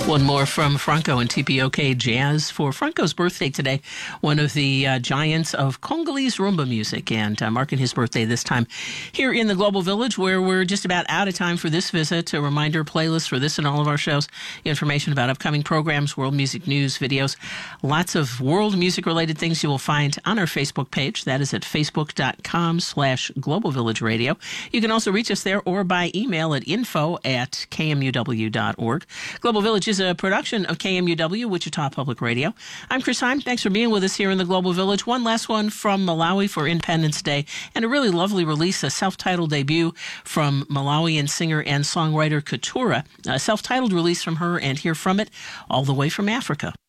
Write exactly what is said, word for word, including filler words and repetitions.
One more from Franco and T P O K Jazz for Franco's birthday today, one of the uh, giants of Congolese rumba music, and uh, marking his birthday this time here in the Global Village, where we're just about out of time for this visit. A reminder, playlist for this and all of our shows, information about upcoming programs, world music news, videos, lots of world music-related things you will find on our Facebook page. That is at facebook.com slash Global Village Radio. You can also reach us there or by email at info at kmuw dot org. Global Village is a production of K M U W, Wichita Public Radio. I'm Chris Heim. Thanks for being with us here in the Global Village. One last one from Malawi for Independence Day, and a really lovely release, a self-titled debut from Malawian singer and songwriter Keturah. A self-titled release from her, and hear from it all the way from Africa.